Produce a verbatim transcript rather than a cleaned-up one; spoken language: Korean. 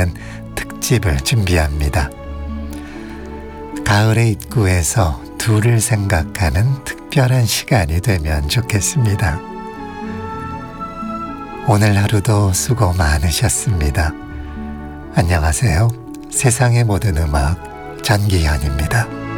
만나는 특집을 준비합니다. 가을의 입구에서 둘을 생각하는 특별한 시간이 되면 좋겠습니다. 오늘 하루도 수고 많으셨습니다. 안녕하세요. 세상의 모든 음악 전기현입니다.